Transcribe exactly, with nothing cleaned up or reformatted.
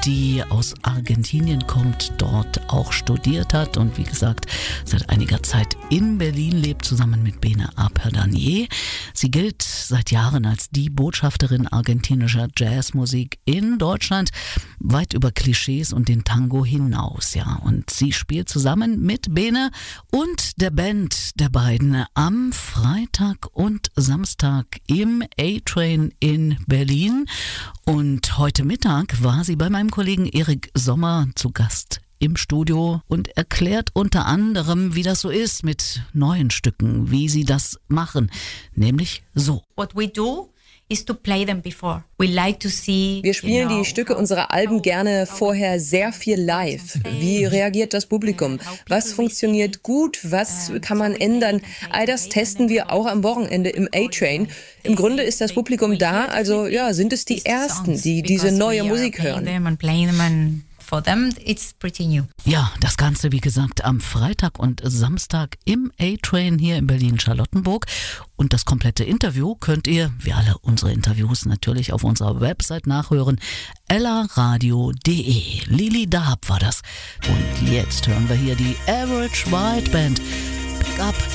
die aus Argentinien kommt, dort auch studiert hat und wie gesagt seit einiger Zeit in Berlin lebt, zusammen mit Bene Aperdanier. Sie gilt seit Jahren als die Botschafterin argentinischer Jazzmusik in Deutschland, weit über Klischees und den Tango hinaus, ja. Und sie spielt zusammen mit Bene und der Band der beiden am Freitag und Samstag im A-Train in Berlin. Und heute Mittag war sie bei meinem Kollegen Erik Sommer zu Gast im Studio und erklärt unter anderem, wie das so ist mit neuen Stücken, wie sie das machen, nämlich so. What we do is to play them before. We like to see, Wir spielen you know, die Stücke unserer Alben gerne vorher sehr viel live. Wie reagiert das Publikum? Was funktioniert gut? Was kann man ändern? All das testen wir auch am Wochenende im A-Train. Im Grunde ist das Publikum da, also ja, sind es die Ersten, die diese neue Musik hören. For them, it's pretty new. Ja, das Ganze, wie gesagt, am Freitag und Samstag im A-Train hier in Berlin-Charlottenburg. Und das komplette Interview könnt ihr, wie alle unsere Interviews, natürlich auf unserer Website nachhören. ella radio punkt de. Lili Dahab war das. Und jetzt hören wir hier die Average White Band. Pick up